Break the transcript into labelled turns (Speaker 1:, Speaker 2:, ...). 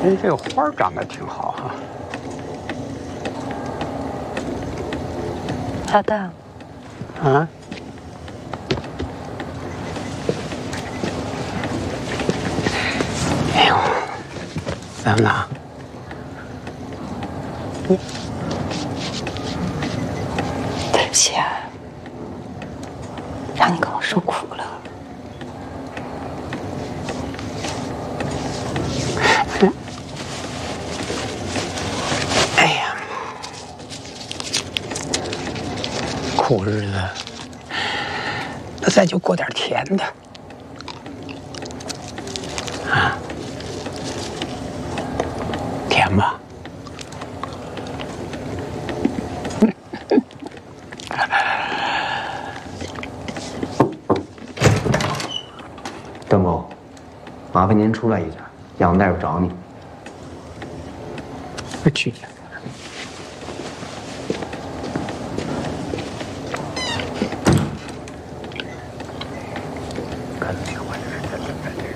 Speaker 1: 哎，这个花长得挺好哈。
Speaker 2: 老大，
Speaker 1: 啊？哎呦，怎么了？
Speaker 2: 对不起啊，让你跟我受苦了。
Speaker 1: 哎呀，苦日子，那咱就过点甜的。啊，甜吧？
Speaker 3: 邓某，麻烦您出来一下，杨大夫找你。
Speaker 1: 我去。看到没有？